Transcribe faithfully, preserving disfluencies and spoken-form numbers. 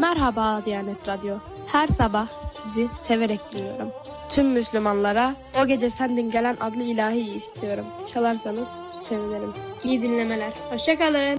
Merhaba Diyanet Radyo. Her sabah sizi severek dinliyorum. Tüm Müslümanlara O Gece Sendin Gelen adlı ilahiyi istiyorum. Çalarsanız sevinirim. İyi dinlemeler. Hoşça kalın.